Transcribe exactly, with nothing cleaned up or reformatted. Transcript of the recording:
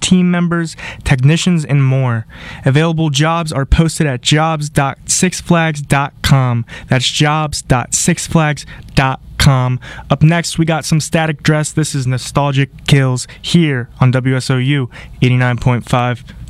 team members, technicians, and more. Available jobs are posted at jobs dot six flags dot com. That's jobs dot six flags dot com. Up next, we got some Static Dress. This is Nostalgic Kills here on W S O U eighty-nine point five.